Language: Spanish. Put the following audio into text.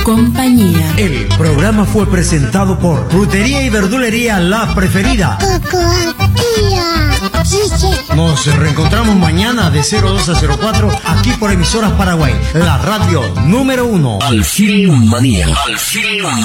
compañía. El programa fue presentado por Frutería y Verdulería La Preferida. Nos reencontramos mañana de 02 a 04 aquí por Emisoras Paraguay, la radio número 1. Al Film Manía.